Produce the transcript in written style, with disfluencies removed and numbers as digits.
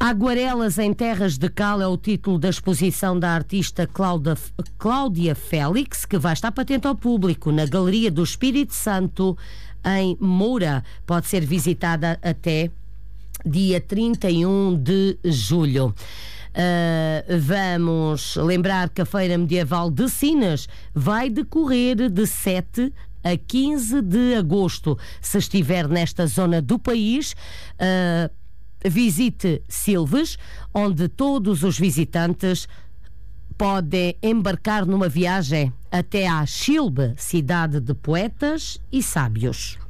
Aguarelas em Terras de Cal é o título da exposição da artista Cláudia Félix, que vai estar patente ao público na Galeria do Espírito Santo, em Moura. Pode ser visitada até dia 31 de julho. Vamos lembrar que a Feira Medieval de Sines vai decorrer de 7 a 15 de agosto. Se estiver nesta zona do país, visite Silves, onde todos os visitantes podem embarcar numa viagem até à Chilbe, cidade de poetas e sábios.